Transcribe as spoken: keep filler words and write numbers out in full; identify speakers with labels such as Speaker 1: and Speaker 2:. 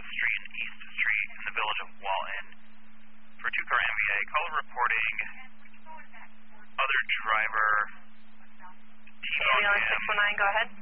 Speaker 1: Street and East Street in the village of Walton. For two-car M V A, caller reporting other driver T-bone him.
Speaker 2: six one nine, go ahead.